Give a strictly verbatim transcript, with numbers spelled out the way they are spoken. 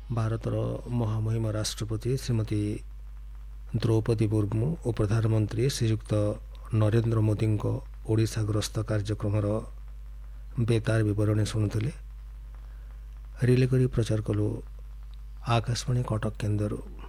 ଭାରତର ମହାମହିମ ରାଷ୍ଟ୍ରପତି ଶ୍ରୀମତୀ ଦ୍ରୌପଦୀ ମୁର୍ମୁ ଓ ପ୍ରଧାନମନ୍ତ୍ରୀ ଶ୍ରୀଯୁକ୍ତ ନରେନ୍ଦ୍ର ମୋଦିଙ୍କ ଓଡ଼ିଶା ଗସ୍ତ କାର୍ଯ୍ୟକ୍ରମର ବେତାର ବିବରଣୀ ଶୁଣୁଥିଲେ। ରିଲେ କରି ପ୍ରଚାର କଲୁ ଆକାଶବାଣୀ କଟକ କେନ୍ଦ୍ରରୁ।